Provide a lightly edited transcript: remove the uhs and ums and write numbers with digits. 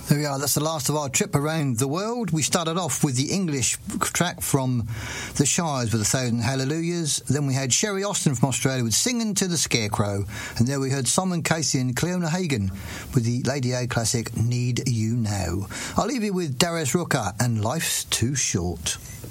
There we are, that's the last of our trip around the world. We started off with the English track from the Shires with 1,000 Hallelujahs. Then we had Sherry Austin from Australia with Singing to the Scarecrow. And there we heard Simon Casey and Cleona Hagan with the Lady A classic Need You Now. I'll leave you with Darius Rucker and Life's Too Short.